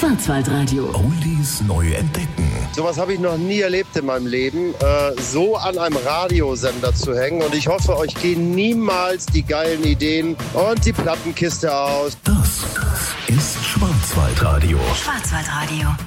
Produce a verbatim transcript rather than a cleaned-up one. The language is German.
Schwarzwaldradio. Oldies neu entdecken. Sowas habe ich noch nie erlebt in meinem Leben, äh, so an einem Radiosender zu hängen. Und ich hoffe, euch gehen niemals die geilen Ideen und die Plattenkiste aus. Das ist Schwarzwaldradio. Schwarzwaldradio.